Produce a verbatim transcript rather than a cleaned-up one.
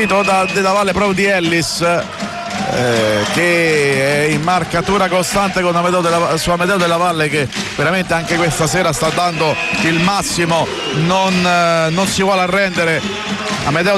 seguito da Della Valle proprio di Ellis, eh, che è in marcatura costante con Amedeo della, su Amedeo Della Valle, che veramente anche questa sera sta dando il massimo, non, eh, non si vuole arrendere. Amedeo